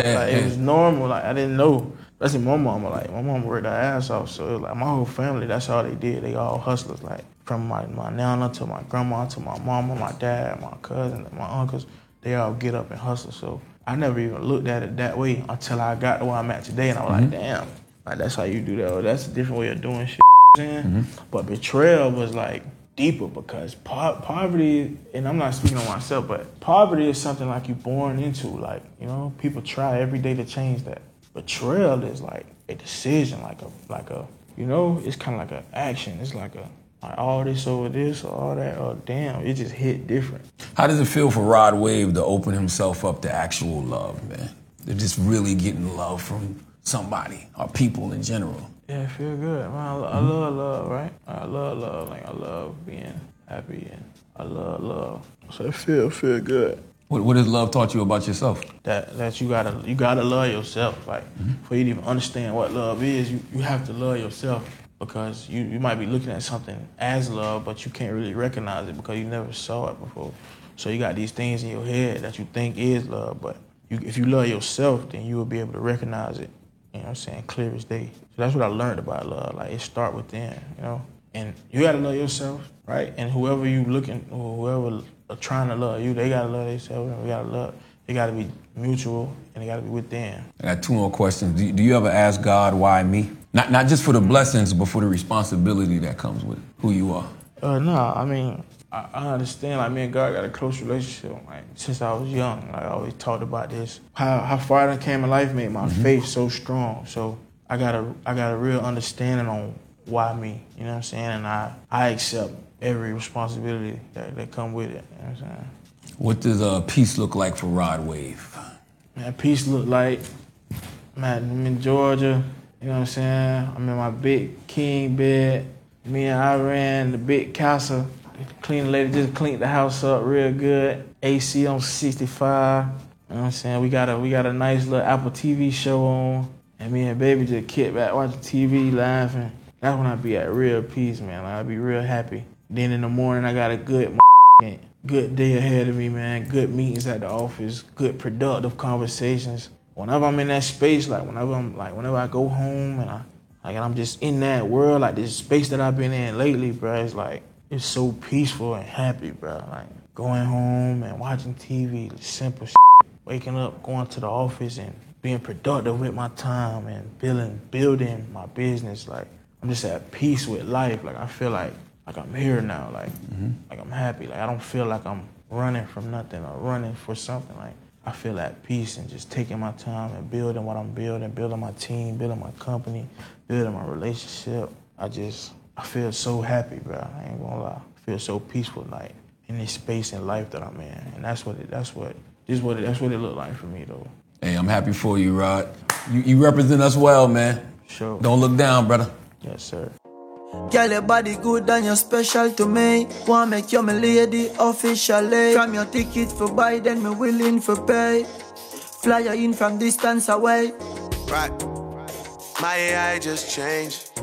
Like it was normal. Like I didn't know. Especially my mama. Like my mama worked her ass off. So it was like my whole family. That's all they did. They all hustlers. Like from my nana to my grandma to my mama, my dad, my cousins, my uncles. They all get up and hustle. So I never even looked at it that way until I got to where I'm at today. And I was like, damn, like that's how you do that. Or that's a different way of doing shit. But betrayal was like deeper because poverty, and I'm not speaking on myself, but poverty is something like you're born into. Like, you know, people try every day to change that. Betrayal is like a decision, like a you know, it's kind of like an action. It's like all this over this or all that, or damn, it just hit different. How does it feel for Rod Wave to open himself up to actual love, man? To just really getting love from somebody or people in general? Yeah, it feel good, man. I love love, right? I love love. Like I love being happy, and I love love. So it feel good. What has love taught you about yourself? That you gotta love yourself. Like for you to even understand what love is, you have to love yourself, because you might be looking at something as love, but you can't really recognize it because you never saw it before. So you got these things in your head that you think is love, but if you love yourself, then you will be able to recognize it. You know what I'm saying? Clear as day. So that's what I learned about love. Like, it start within, you know? And you gotta love yourself, right? And whoever you looking, or whoever are trying to love you, they gotta love themselves, and we gotta love. It gotta be mutual, and it gotta be within. I got two more questions. Do you ever ask God, why me? Not just for the blessings, but for the responsibility that comes with who you are. No, I mean, I understand. Like, me and God got a close relationship. Like, since I was young, like, I always talked about this. How far I came in life made my faith so strong. So I got a real understanding on why me. You know what I'm saying? And I accept every responsibility that come with it. You know what I'm saying? What does peace look like for Rod Wave? Man, peace look like, man, I'm in Georgia. You know what I'm saying? I'm in my big king bed. Me and I ran the big castle. Clean lady just cleaned the house up real good. AC on 65. You know what I'm saying? We got a nice little Apple TV show on. And me and baby just kick back watching TV, laughing. That's when I be at real peace, man. Like, I be real happy. Then in the morning, I got a good day ahead of me, man. Good meetings at the office, good productive conversations. Whenever I'm in that space, whenever I go home and I'm just in that world, like this space that I've been in lately, bro, it's like, it's so peaceful and happy, bro. Like going home and watching TV, simple shit. Waking up, going to the office and being productive with my time and building my business. Like, I'm just at peace with life. Like, I feel like I'm here now. Like I'm happy. Like, I don't feel like I'm running from nothing or running for something. Like, I feel at peace and just taking my time and building what I'm building my team, building my company, building my relationship. I feel so happy, bro. I ain't gonna lie. I feel so peaceful, like, in this space in life that I'm in. And that's what it looked like for me, though. Hey, I'm happy for you, Rod. You represent us well, man. Sure. Don't look down, brother. Yes, sir. Girl, your body good and you're special to me. Wanna make you my lady officially. From your ticket for buy, then me willing for pay. Fly you in from distance away. Right. My AI just changed.